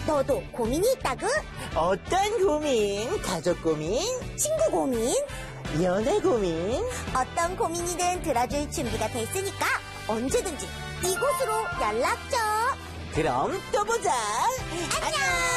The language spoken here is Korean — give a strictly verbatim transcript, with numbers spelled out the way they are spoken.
너도 고민이 있다구? 어떤 고민? 가족 고민? 친구 고민? 연애 고민? 어떤 고민이든 들어줄 준비가 됐으니까 언제든지 이곳으로 연락 줘. 그럼 또 보자. 안녕.